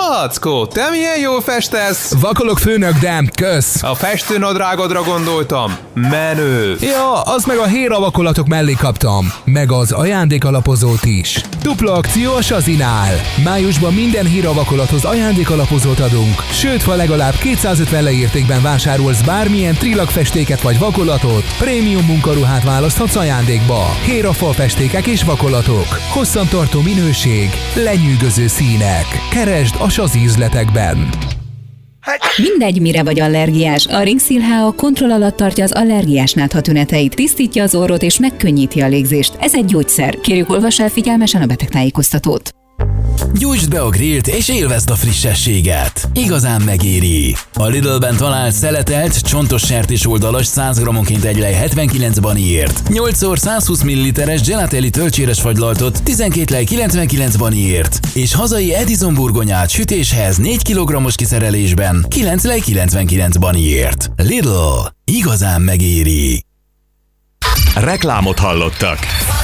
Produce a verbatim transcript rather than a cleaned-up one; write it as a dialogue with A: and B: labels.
A: Mackó, te milyen jól festesz?
B: Vakolok, főnök, de kösz.
A: A festőnadrágodra gondoltam. Menő.
B: Ja, azt meg a Héra vakolatok mellé kaptam. Meg az ajándékalapozót is. Dupla akció a Sazinál. Májusban minden Héra vakolathoz ajándékalapozót adunk. Sőt, ha legalább kétszázötven leértékben vásárolsz bármilyen trillag festéket vagy vakolatot, prémium munkaruhát választhatsz ajándékba. Héra falfestékek és vakolatok. Hosszantartó minőség, lenyűgöző színek. Keresd a Sazi üzletekben.
C: Mindegy, mire vagy allergiás, a Ringszil há á kontroll alatt tartja az allergiás nátha tüneteit, tisztítja az orrot és megkönnyíti a légzést. Ez egy gyógyszer. Kérjük, olvass el figyelmesen a betegtájékoztatót.
D: Gyújtsd be a grillt és élvezd a frissességet. Igazán megéri. A Lidl-ben találsz szeletelt, csontos sertés oldalas száz grammonként egy lej hetvenkilenc baniért. nyolc százhúsz milliliteres Gelatelli tölcséres fagylaltot tizenkét lej kilencvenkilenc baniért. És hazai Edison burgonyát sütéshez négy kilogrammos kiszerelésben kilenc lej kilencvenkilenc baniért. Lidl. Igazán megéri.
E: Reklámot hallottak.